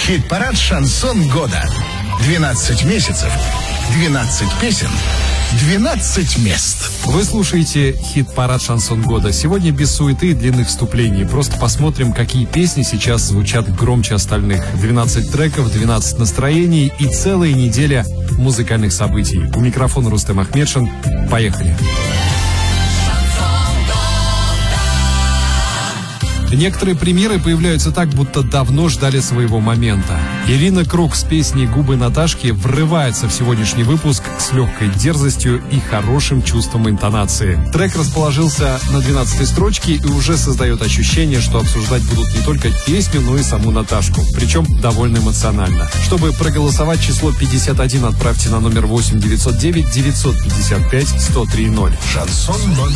Хит-парад «Шансон года». 12 месяцев, 12 песен, 12 мест. Вы слушаете хит-парад «Шансон года». Сегодня без суеты и длинных вступлений. Просто посмотрим, какие песни сейчас звучат громче остальных. 12 треков, 12 настроений и целая неделя музыкальных событий. У микрофона Рустем Ахмедшин. Поехали. Некоторые премьеры появляются так, будто давно ждали своего момента. Ирина Круг с песней «Губы Наташки» врывается в сегодняшний выпуск с легкой дерзостью и хорошим чувством интонации. Трек расположился на 12-й строчке и уже создает ощущение, что обсуждать будут не только песню, но и саму Наташку. Причем довольно эмоционально. Чтобы проголосовать, число 51 отправьте на номер 8 909 955 1030. Шансон номер